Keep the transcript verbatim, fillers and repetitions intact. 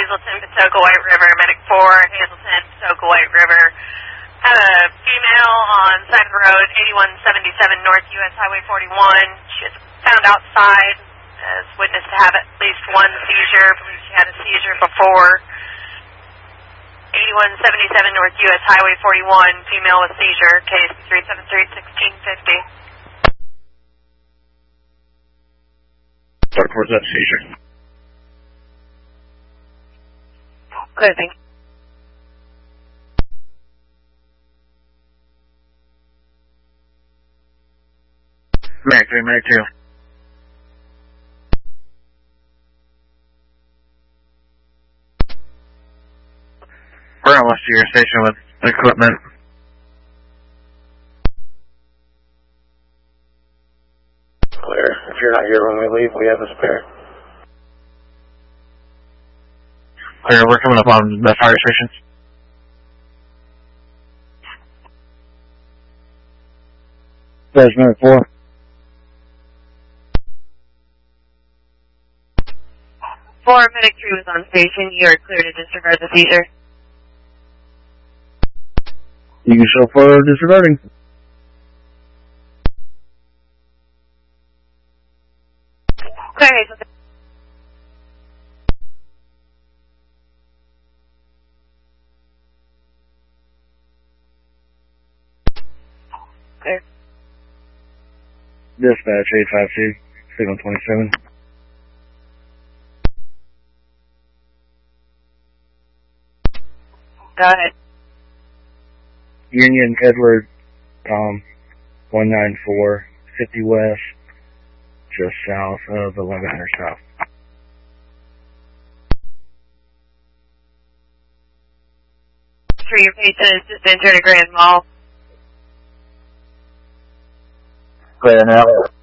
Hazelton, Patoka, White River, Medic four, Hazelton, Patoka, White River. Had a female on side of the road, eighty-one seventy-seven North U S Highway forty-one. She was found outside as witnessed to have at least one seizure. I believe she had a seizure before. eighty-one seventy-seven North U S Highway forty-one, female with seizure, case three seven three, one six five zero. Start towards that seizure. Clear, thank you. Medic three, Medic two. We're almost to your station with equipment. Clear. If you're not here when we leave, we have a spare. Clear, we're coming up on the fire stations. There's Medic four. Four, Medic three was on station. You are clear to disregard the seizure. You can show for disregarding. Clear, Hazelton. Clear. Dispatch eight five two, signal twenty-seven. Go ahead. Union Edward, Tom, one nine four, fifty West, just south of eleven hundred South. Sure, your patient is just entered a Grand Mall. Clear now.